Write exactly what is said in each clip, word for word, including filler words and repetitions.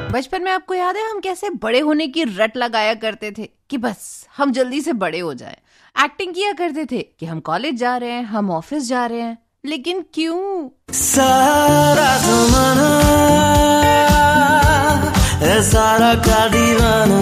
बचपन में आपको याद है हम कैसे बड़े होने की रट लगाया करते थे कि बस हम जल्दी से बड़े हो जाएं। एक्टिंग किया करते थे कि हम कॉलेज जा रहे हैं, हम ऑफिस जा रहे हैं, लेकिन क्यों? सारा ज़माना है सारा का दीवाना।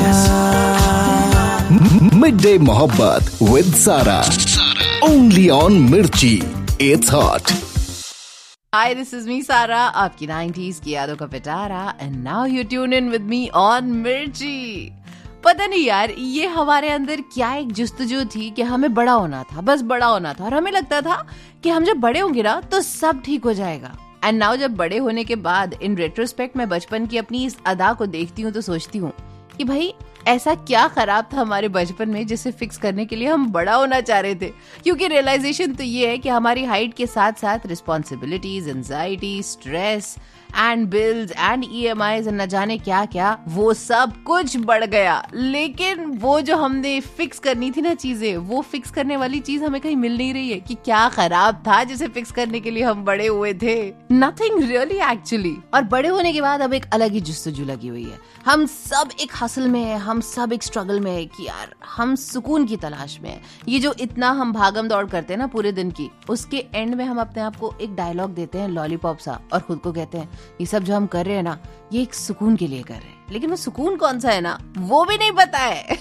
मिड डे मोहब्बत विद सारा, ओनली ऑन मिर्ची, it's hot. Hi, this is me, Sara, आपकी नाइंटीज़ की यादों का पिटारा, and now you tune in with me on मिर्ची। पता नहीं यार, ये हमारे अंदर क्या एक जुस्तजू थी कि हमें बड़ा होना था, बस बड़ा होना था, और हमें लगता था कि हम जब बड़े होंगे ना तो सब ठीक हो जाएगा। एंड नाउ जब बड़े होने के बाद इन रेट्रोस्पेक्ट में बचपन की अपनी इस अदा को देखती हूँ तो सोचती हूँ कि भाई ऐसा क्या खराब था हमारे बचपन में जिसे फिक्स करने के लिए हम बड़ा होना चाह रहे थे। क्योंकि रियलाइजेशन तो ये है कि हमारी हाइट के साथ साथ responsibilities, anxiety, stress and bills and E M eyes न जाने क्या क्या, वो सब कुछ बढ़ गया। लेकिन वो जो हमने फिक्स करनी थी ना चीजें, वो फिक्स करने वाली चीज हमें कहीं मिल नहीं रही है कि क्या खराब था जिसे फिक्स करने के लिए हम बड़े हुए थे। Nothing really actually. और बड़े होने के बाद अब एक अलग ही जुस्तजू लगी हुई है। हम सब एक हसल में है, हम सब एक स्ट्रगल में है कि यार हम सुकून की तलाश में है। ये जो इतना हम भागम दौड़ करते हैं ना पूरे दिन की, उसके एंड में हम अपने आप को एक डायलॉग देते हैं लॉलीपॉप सा, और खुद को कहते हैं ये सब जो हम कर रहे हैं ना ये एक सुकून के लिए कर रहे हैं। लेकिन वो सुकून कौन सा है ना वो भी नहीं पता है।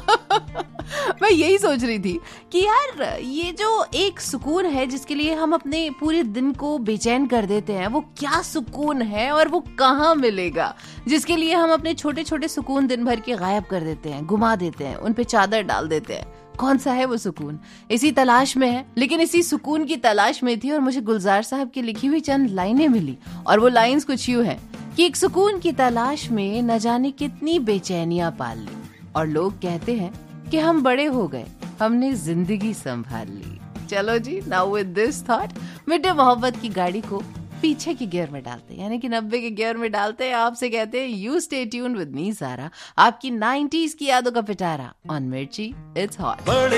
मैं यही सोच रही थी कि यार ये जो एक सुकून है जिसके लिए हम अपने पूरे दिन को बेचैन कर देते हैं, वो क्या सुकून है और वो कहाँ मिलेगा? जिसके लिए हम अपने छोटे छोटे सुकून दिन भर के गायब कर देते हैं, घुमा देते हैं, उन पे चादर डाल देते हैं। कौन सा है वो सुकून? इसी तलाश में है। लेकिन इसी सुकून की तलाश में थी और मुझे गुलजार साहब की लिखी हुई चंद लाइनें मिली, और वो लाइंस कुछ यूं हैं कि एक सुकून की तलाश में न जाने कितनी बेचैनियां पाल ली, और लोग कहते हैं कि हम बड़े हो गए, हमने जिंदगी संभाल ली। चलो जी, now with this thought mid day मोहब्बत की गाड़ी को पीछे की गियर में डालते हैं, यानी कि नब्बे के गियर में डालते हैं। आपसे कहते हैं you stay tuned with me सारा, आपकी नाइंटीज़ की यादों का पिटारा ऑन मिर्ची, इट्स हॉट।